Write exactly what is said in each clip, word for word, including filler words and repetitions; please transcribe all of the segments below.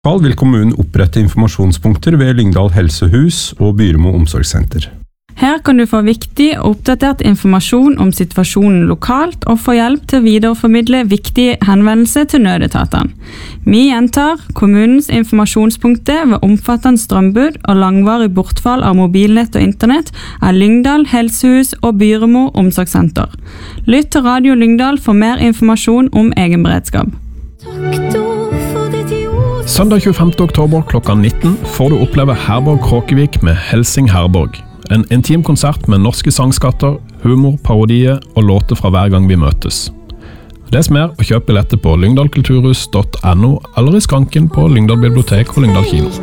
vil kommunen opprette informasjonspunkter ved Lyngdal helsehus og Byremo omsorgssenter. Her kan du få viktig og oppdatert informasjon om situasjonen lokalt og få hjelp til å videreformidle viktige henvendelser til nødetatene. Vi gjentar kommunens informasjonspunkter ved omfattende strømbrudd og langvarig bortfall av mobilnett og internett er Lyngdal helsehus og Byremo omsorgssenter. Lytt til Radio Lyngdal for mer informasjon om egen beredskap. Søndag tjuefemte oktober klokka nitten får du oppleve Herborg Kråkevik med Helsing Herborg. En intim konsert med norske sangskatter, humor, parodier og låter fra hver gang vi møtes. Les mer og kjøp billetter på lyngdalkulturhus punktum no eller i skranken på Lyngdal bibliotek og Lyngdal kino.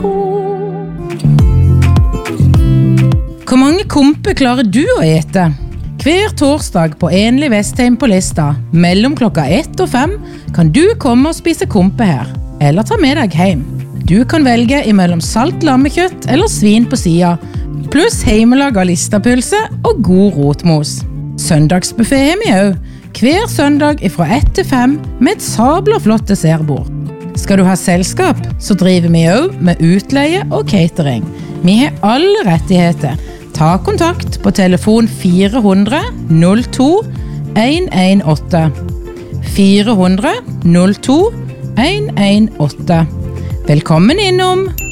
Hvor mange kompe klarer du å ete? Hver torsdag på Enlig Vestheim på Lista, mellom klokka ett og fem, kan du komme og spise kompe her, eller ta med deg hjem. Du kan velge imellom salt lammekjøtt eller svin på sida, pluss heimelaga listapølse og god rotmos. Søndagsbuffet er vi også, hver søndag fra ett til fem med et sabla flott dessertbord. Skal du ha selskap, så driver vi også med utleie og catering. Vi har alle rettigheter. Ta kontakt på telefon fire hundre null to en en åtte. fire hundre null to en en åtte. Velkommen innom!